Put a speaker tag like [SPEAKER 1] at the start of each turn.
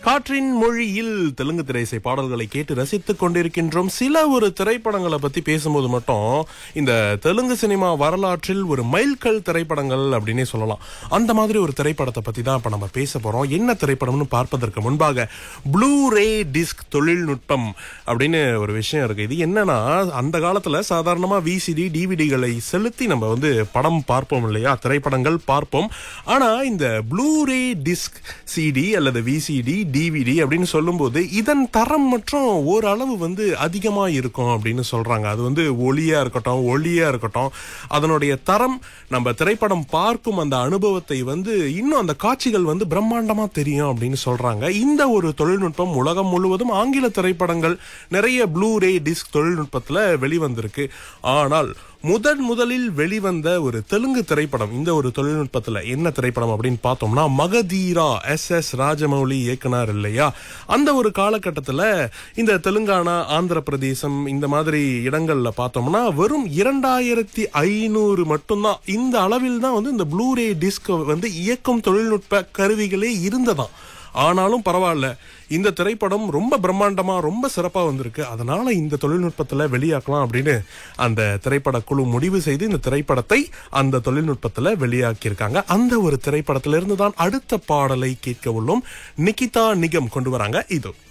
[SPEAKER 1] காற்றின் மொழியில் தெலுங்கு திரைசை பாடல்களை கேட்டு ரசித்துக் கொண்டிருக்கின்றோம். சில ஒரு திரைப்படங்களை பத்தி பேசும்போது மட்டும் இந்த தெலுங்கு சினிமா வரலாற்றில் ஒரு மைல்கல் திரைப்படங்கள் அப்படின்னே சொல்லலாம். அந்த மாதிரி ஒரு திரைப்படத்தை பத்தி தான் இப்ப நம்ம பேச போறோம். என்ன திரைப்படம்னு பார்ப்பதற்கு முன்பாக ப்ளூரே டிஸ்க் தொழில்நுட்பம் அப்படின்னு ஒரு விஷயம் இருக்கு. இது என்னன்னா, அந்த காலத்துல சாதாரணமா விசிடி டிவிடிகளை செலுத்தி நம்ம படம் பார்ப்போம் இல்லையா, திரைப்படங்கள் பார்ப்போம். ஆனா இந்த ப்ளூரே டிஸ்க் சிடி அல்லது விசிடி டிவிடி அப்படின்னு சொல்லும்போது இதன் தரம் மற்றும் ஓரளவு அதிகமா இருக்கும் அப்படின்னு சொல்றாங்க. அது ஒளியா இருக்கட்டும், ஒளியா இருக்கட்டும், அதனுடைய தரம் நம்ம திரைப்படம் பார்க்கும் அந்த அனுபவத்தை இன்னும் அந்த காட்சிகள் பிரம்மாண்டமா தெரியும் அப்படின்னு சொல்றாங்க. இந்த ஒரு தொழில்நுட்பம் உலகம் முழுவதும் ஆங்கில திரைப்படங்கள் நிறைய ப்ளூரே டிஸ்க் தொழில்நுட்பத்துல வெளிவந்திருக்கு. ஆனால் முதலில் வெளிவந்த ஒரு தெலுங்கு திரைப்படம் இந்த ஒரு தொழில்நுட்பத்துல என்ன திரைப்படம் அப்படின்னு பார்த்தோம்னா, மகதீரா. எஸ் ராஜமௌலி இயக்குனர் இல்லையா. அந்த ஒரு காலகட்டத்துல இந்த தெலுங்கானா, ஆந்திர பிரதேசம் இந்த மாதிரி இடங்கள்ல பார்த்தோம்னா வெறும் 2500 மட்டும்தான், இந்த அளவில் தான் இந்த ப்ளூரே டிஸ்க் இயக்கும் தொழில்நுட்ப கருவிகளே இருந்ததாம். ஆனாலும் பரவாயில்ல, இந்த திரைப்படம் ரொம்ப பிரம்மாண்டமா ரொம்ப சிறப்பா வந்திருக்கு, அதனால இந்த தொழில்நுட்பத்துல வெளியாக்கலாம் அப்படின்னு அந்த திரைப்பட குழு முடிவு செய்து இந்த திரைப்படத்தை அந்த தொழில்நுட்பத்துல வெளியாக்கியிருக்காங்க. அந்த ஒரு திரைப்படத்திலிருந்து தான் அடுத்த பாடலை கேட்க உள்ளோம். நிகிதா நிகம் கொண்டு வராங்க. இது